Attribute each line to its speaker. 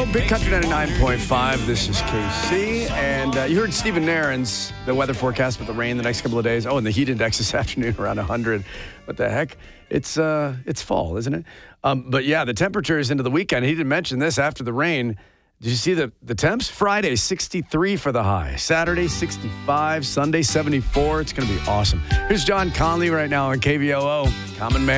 Speaker 1: Big Country 99.5. This is KC. And you heard Stephen Nairns, the weather forecast with the rain the next couple of days. Oh, and the heat index this afternoon around 100. What the heck? It's fall, isn't it? But yeah, the temperatures into the weekend. He didn't mention this after the rain. Did you see the temps? Friday, 63 for the high. Saturday, 65. Sunday, 74. It's going to be awesome. Here's John Conley right now on KVOO. Common Man.